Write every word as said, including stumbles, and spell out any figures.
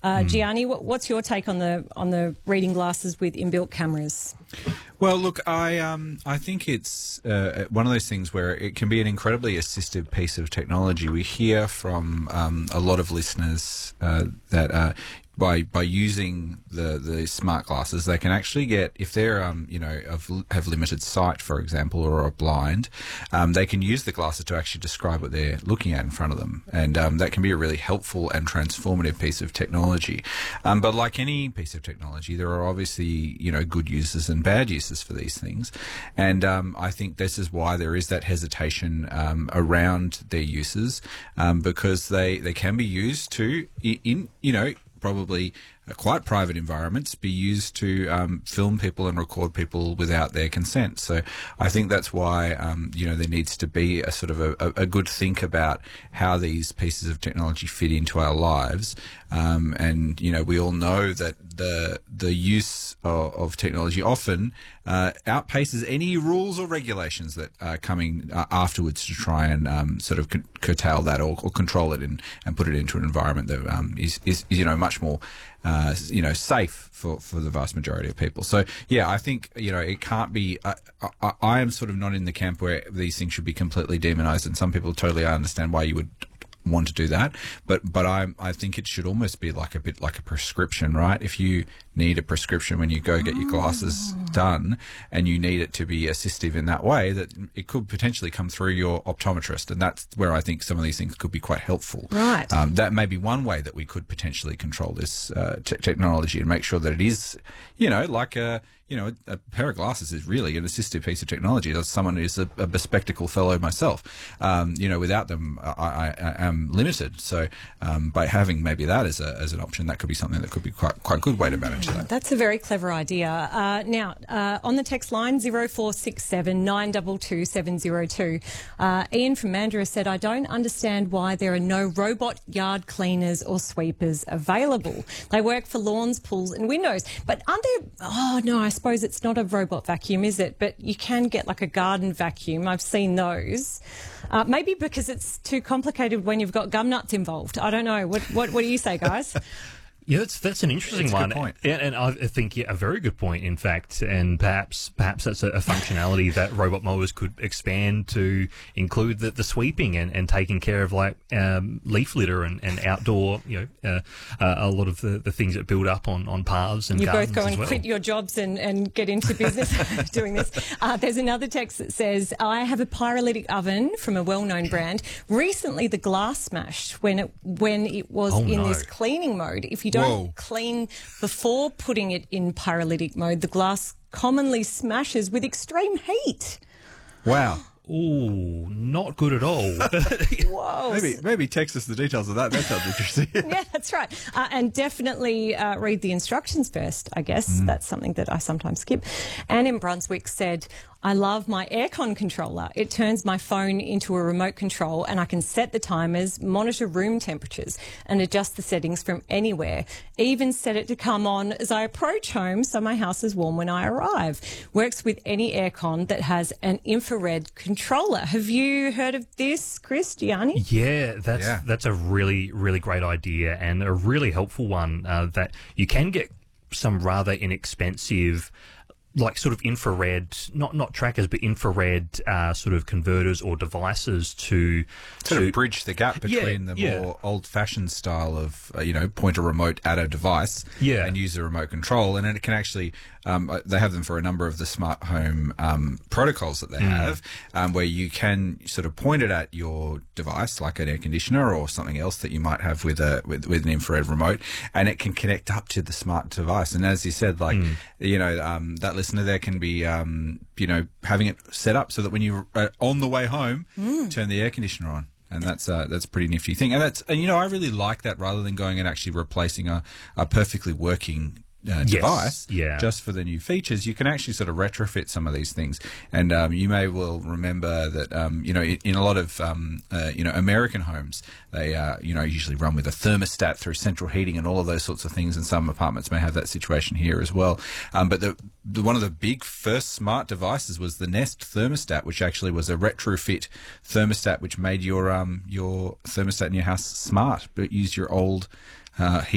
Uh, mm. Gianni, what, what's your take on the on the reading glasses with inbuilt cameras? Well, look, I um, I think it's uh, one of those things where it can be an incredibly assistive piece of technology. We hear from um, a lot of listeners uh, that uh, by by using the, the smart glasses, they can actually get, if they're um, you know have, have limited sight, for example, or are blind, um, they can use the glasses to actually describe what they're looking at in front of them, and um, that can be a really helpful and transformative piece of technology. Um, but like any piece of technology, there are obviously you know good uses and bad uses for these things, and um, I think this is why there is that hesitation um, around their uses, um, because they they can be used to in you know. probably uh, quite private environments be used to um, film people and record people without their consent. So I think that's why um, you know there needs to be a sort of a, a good think about how these pieces of technology fit into our lives. Um, and you know we all know that the the use of, of technology often uh, outpaces any rules or regulations that are coming uh, afterwards to try and um, sort of curtail that or, or control it and, and put it into an environment that um, is, is you know much more uh, you know safe for, for the vast majority of people. So yeah, I think you know it can't be. Uh, I, I am sort of not in the camp where these things should be completely demonized, and some people totally understand why you would want to do that, but but I I think it should almost be like a bit like a prescription, right? If you need a prescription when you go get your glasses done, and you need it to be assistive in that way, that it could potentially come through your optometrist, and that's where I think some of these things could be quite helpful. Right. Um, that may be one way that we could potentially control this uh, te technology and make sure that it is, you know, like a you know, a, a pair of glasses is really an assistive piece of technology. As someone who's a, a bespectacle fellow myself, um, you know, without them, I, I, I am limited. So um, by having maybe that as, a, as an option, that could be something that could be quite quite a good way to manage that. That's a very clever idea. Uh, now, uh, on the text line, zero four six seven nine two two seven zero two, uh, Ian from Mandurah said, I don't understand why there are no robot yard cleaners or sweepers available. They work for lawns, pools and windows. But aren't there... Oh, no, I suppose it's not a robot vacuum, is it? But you can get like a garden vacuum. I've seen those. Uh, maybe because it's too complicated when you've got gum nuts involved. I don't know. What, what, what do you say, guys? Yeah, that's that's an interesting that's one, a good point. And, and I think yeah, a very good point, in fact. And perhaps perhaps that's a, a functionality that robot mowers could expand to include the, the sweeping and, and taking care of like um, leaf litter and, and outdoor, you know, uh, uh, a lot of the, the things that build up on, on paths and you gardens both go and as well. quit your jobs and, and get into business doing this. Uh, there's another text that says, I have a pyrolytic oven from a well-known brand. Recently, the glass smashed when it when it was Oh, in no. this cleaning mode. If you don't Whoa. clean before putting it in pyrolytic mode, the glass commonly smashes with extreme heat. Wow. Ooh, not good at all. Whoa. Maybe maybe text us the details of that. That sounds interesting. Yeah, that's right. Uh, and definitely uh, read the instructions first, I guess. Mm. That's something that I sometimes skip. Anne in Brunswick said, I love my aircon controller. It turns my phone into a remote control and I can set the timers, monitor room temperatures and adjust the settings from anywhere. Even set it to come on as I approach home so my house is warm when I arrive. Works with any aircon that has an infrared controller. Have you heard of this, Chris, Gianni? Yeah, that's Yeah. that's a really, really great idea and a really helpful one uh, that you can get some rather inexpensive like sort of infrared, not not trackers, but infrared uh, sort of converters or devices to Sort to of bridge the gap between Yeah, the yeah. more old-fashioned style of, uh, you know, point a remote at a device Yeah. and use the remote control. And then it can actually, um, uh, they have them for a number of the smart home um, protocols that they Mm. have, um, where you can sort of point it at your device, like an air conditioner or something else that you might have with a with, with an infrared remote, and it can connect up to the smart device. And as you said, like, Mm. you know, um, that listener there can be, um, you know, having it set up so that when you're uh, on the way home, turn the air conditioner on. And that's uh, that's a pretty nifty thing. And that's and you know I really like that rather than going and actually replacing a, a perfectly working uh, Yes, device yeah. just for the new features. You can actually sort of retrofit some of these things. And um, you may well remember that um, you know in, in a lot of um, uh, you know American homes they uh, you know usually run with a thermostat through central heating and all of those sorts of things. And some apartments may have that situation here as well. Um, but the, the one of the big first smart devices was the Nest thermostat, which actually was a retrofit thermostat which made your um your thermostat in your house smart, but used your old uh, heat